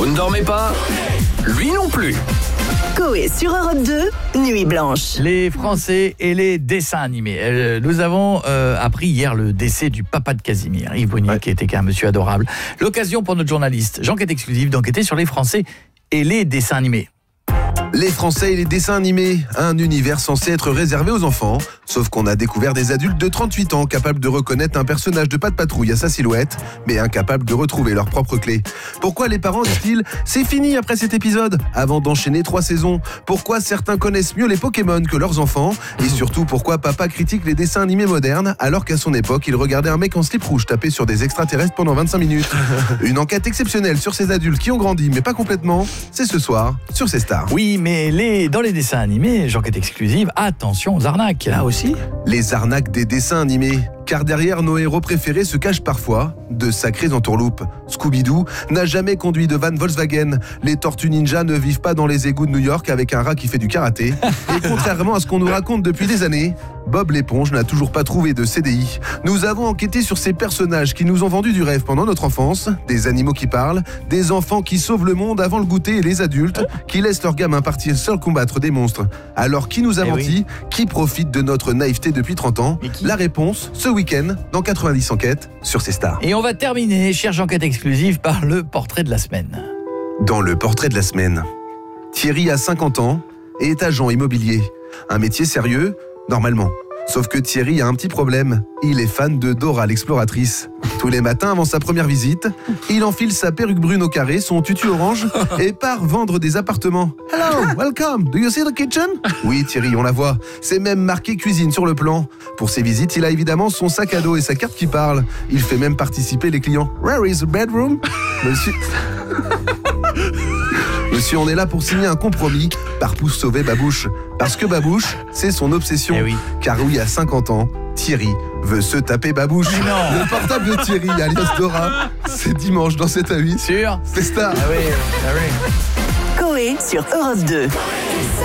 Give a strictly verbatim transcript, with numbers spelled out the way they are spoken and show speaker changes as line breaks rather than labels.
Vous ne dormez pas ? Lui non plus.
Coé sur Europe deux, Nuit Blanche.
Les Français et les dessins animés. Euh, nous avons euh, appris hier le décès du papa de Casimir, Yves Brunier, ouais. qui était un monsieur adorable. L'occasion pour notre journaliste, J'enquête exclusive, d'enquêter sur les Français et les dessins animés.
Les Français et les dessins animés, un univers censé être réservé aux enfants. Sauf qu'on a découvert des adultes de trente-huit ans capables de reconnaître un personnage de Pat' Patrouille à sa silhouette, mais incapables de retrouver leurs propres clés. Pourquoi les parents disent-ils « c'est fini après cet épisode » avant d'enchaîner trois saisons? Pourquoi certains connaissent mieux les Pokémon que leurs enfants? Et surtout, pourquoi papa critique les dessins animés modernes alors qu'à son époque, il regardait un mec en slip rouge taper sur des extraterrestres pendant vingt-cinq minutes? Une enquête exceptionnelle sur ces adultes qui ont grandi, mais pas complètement, c'est ce soir sur C Star.
Oui, mais les, dans les dessins animés, J'enquête exclusive, attention aux arnaques. Là aussi.
Les arnaques des dessins animés. Car derrière nos héros préférés se cachent parfois de sacrées entourloupes. Scooby-Doo n'a jamais conduit de van Volkswagen. Les Tortues Ninja ne vivent pas dans les égouts de New York avec un rat qui fait du karaté. Et contrairement à ce qu'on nous raconte depuis des années, Bob l'éponge n'a toujours pas trouvé de C D I. Nous avons enquêté sur ces personnages qui nous ont vendu du rêve pendant notre enfance, des animaux qui parlent, des enfants qui sauvent le monde avant le goûter et les adultes qui laissent leurs gamins partir seuls combattre des monstres. Alors qui nous a
eh
menti?
oui.
Qui profite de notre naïveté depuis trente ans? La réponse, ce week-end, dans quatre-vingt-dix enquêtes sur C Star.
Et on va terminer, cherche Enquête exclusive, par le portrait de la semaine.
Dans le portrait de la semaine, Thierry a cinquante ans et est agent immobilier. Un métier sérieux, normalement. Sauf que Thierry a un petit problème. Il est fan de Dora l'exploratrice. Tous les matins avant sa première visite, il enfile sa perruque brune au carré, son tutu orange et part vendre des appartements. Hello, welcome, do you see the kitchen? Oui Thierry, on la voit. C'est même marqué cuisine sur le plan. Pour ses visites, il a évidemment son sac à dos et sa carte qui parle. Il fait même participer les clients. Where is the bedroom? Monsieur... Monsieur, on est là pour signer un compromis par pouce sauver Babouche. Parce que Babouche, c'est son obsession.
Eh oui.
Car oui, à cinquante ans, Thierry veut se taper Babouche.
Non.
Le portable de Thierry, alias Dora, c'est dimanche dans sept à huit.
Sûr?
C'est Star.
Ah oui, ah oui.
Coé sur Europe deux.